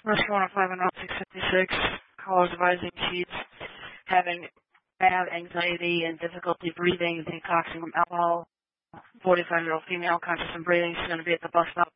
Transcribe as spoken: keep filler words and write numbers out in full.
Rescue one oh five and six fifty-six, callers advising she's having bad anxiety and difficulty breathing, detoxing from alcohol. forty-five-year-old female, conscious and breathing. She's going to be at the bus stop